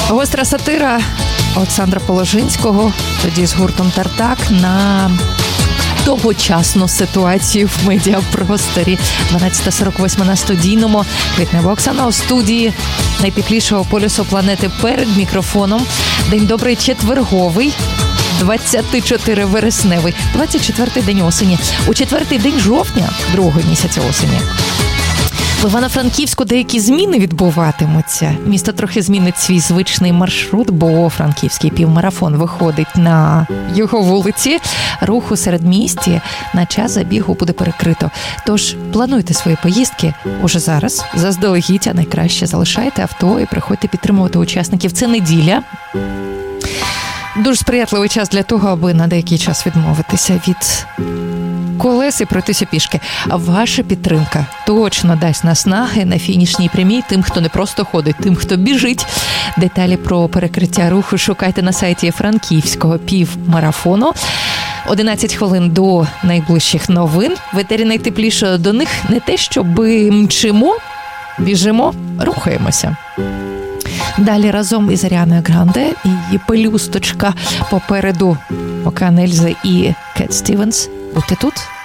Гостра сатира Олександра Положинського, тоді з гуртом «Тартак», на тогочасну ситуацію в медіапросторі. 12:48 на Студійному. Квітнева Оксана у студії найпіклішого полюсу планети перед мікрофоном. День добрий четверговий, 24 вересневий, 24-й день осені. У четвертий день жовтня, другого місяця осені. В Івано-Франківську деякі зміни відбуватимуться. Місто трохи змінить свій звичний маршрут, бо франківський півмарафон виходить на його вулиці. Рух у середмісті на час забігу буде перекрито. Тож плануйте свої поїздки уже зараз, заздалегідь, а найкраще залишайте авто і приходьте підтримувати учасників. Це неділя. Дуже сприятливий час для того, аби на деякий час відмовитися від колес і пройтися пішки. А ваша підтримка точно дасть наснаги на фінішній прямій тим, хто не просто ходить, тим, хто біжить. Деталі про перекриття руху шукайте на сайті Франківського півмарафону. 11 хвилин до найближчих новин. В етері найтепліше до них не те, щоб мчимо, біжимо, рухаємося. Далі разом із Аріаною Гранде і її пелюсточка попереду Океан Ельзи і Кет Стівенс. Будьте тут.